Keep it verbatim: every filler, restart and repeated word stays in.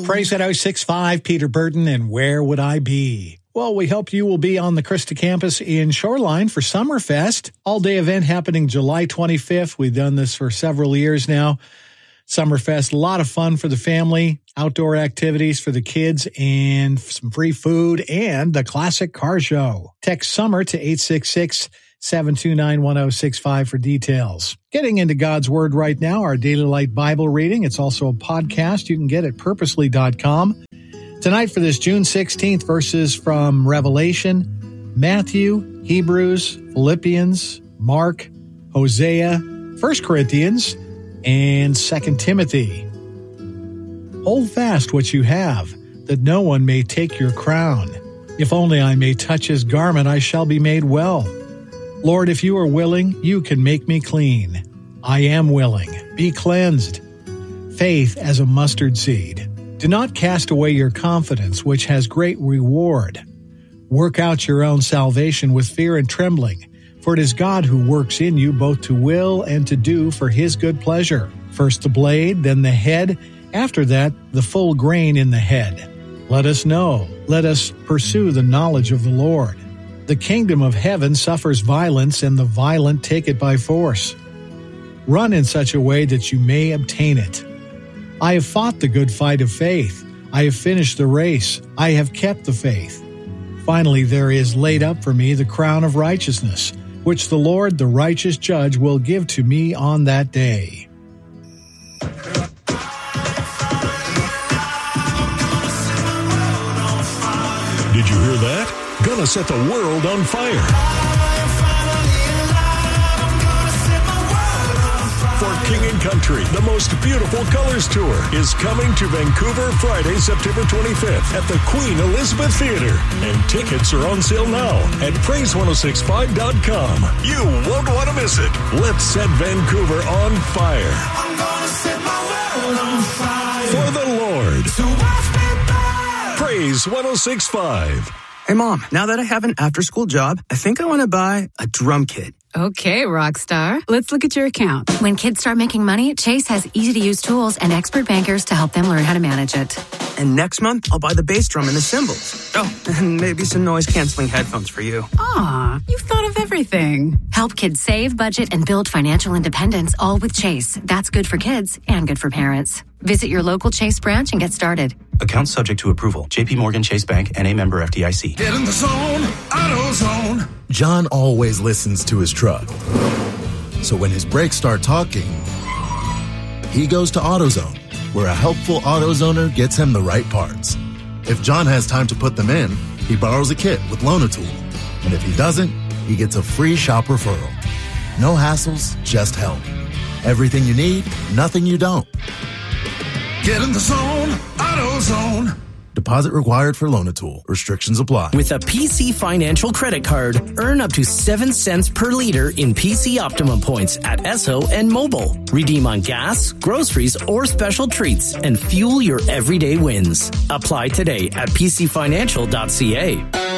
Praise at oh six five, Peter Burton, and Where Would I Be? Well, we hope you will be on the Christa campus in Shoreline for Summerfest. All-day event happening July twenty-fifth. We've done this for several years now. Summerfest, a lot of fun for the family, outdoor activities for the kids, and some free food, and the classic car show. Text SUMMER to eight six six, seven two nine, one oh six five for details. Getting into God's Word right now, our Daily Light Bible reading. It's also a podcast you can get at purposely dot com. Tonight for this June sixteenth, verses from Revelation, Matthew, Hebrews, Philippians, Mark, Hosea, First Corinthians, and Second Timothy. Hold fast what you have, that no one may take your crown. If only I may touch his garment, I shall be made well. Lord, if you are willing, you can make me clean. I am willing. Be cleansed. Faith as a mustard seed. Do not cast away your confidence, which has great reward. Work out your own salvation with fear and trembling, for it is God who works in you both to will and to do for his good pleasure. First the blade, then the head, after that the full grain in the head. Let us know, let us pursue the knowledge of the Lord. The kingdom of heaven suffers violence, and the violent take it by force. Run in such a way that you may obtain it. I have fought the good fight of faith. I have finished the race. I have kept the faith. Finally, there is laid up for me the crown of righteousness, which the Lord, the righteous judge, will give to me on that day. Did you hear that? Gonna set the world on fire. For King and Country, the most beautiful colors tour is coming to Vancouver Friday, September twenty-fifth at the Queen Elizabeth Theatre. And tickets are on sale now at praise ten sixty-five dot com. You won't want to miss it. Let's set Vancouver on fire. I'm gonna set my world on fire. For the Lord. So watch me burn. Praise ten sixty-five. Hey, Mom, now that I have an after-school job, I think I want to buy a drum kit. Okay, rock star. Let's look at your account. When kids start making money, Chase has easy-to-use tools and expert bankers to help them learn how to manage it. And next month, I'll buy the bass drum and the cymbals. Oh, and maybe some noise-canceling headphones for you. Aw, you've thought of everything. Help kids save, budget, and build financial independence, all with Chase. That's good for kids and good for parents. Visit your local Chase branch and get started. Account subject to approval. J P Morgan Chase Bank, N A member F D I C. Get in the zone, AutoZone. John always listens to his truck. So when his brakes start talking, he goes to AutoZone, where a helpful AutoZoner gets him the right parts. If John has time to put them in, he borrows a kit with Loan-A-Tool. And if he doesn't, he gets a free shop referral. No hassles, just help. Everything you need, nothing you don't. Get in the zone, AutoZone. Deposit required for Loan-A-Tool. Restrictions apply. With a P C Financial credit card, earn up to seven cents per liter in P C Optimum points at Esso and Mobile. Redeem on gas, groceries, or special treats and fuel your everyday wins. Apply today at p c financial dot c a.